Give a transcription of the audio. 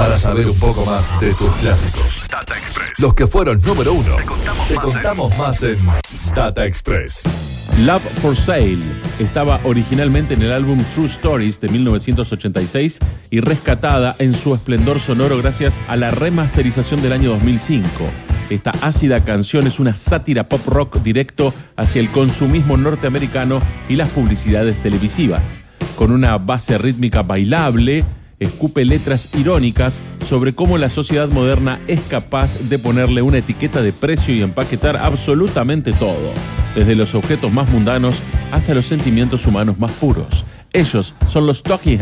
Para saber un poco más de tus clásicos, Data Express. los que fueron número uno, Te te contamos más en Data Express. Love for Sale estaba originalmente en el álbum True Stories de 1986 y rescatada en su esplendor sonoro gracias a la remasterización del año 2005. Esta ácida canción es una sátira pop rock directo hacia el consumismo norteamericano y las publicidades televisivas. Con una base rítmica bailable, escupe letras irónicas sobre cómo la sociedad moderna es capaz de ponerle una etiqueta de precio y empaquetar absolutamente todo, desde los objetos más mundanos hasta los sentimientos humanos más puros. Ellos son los Talking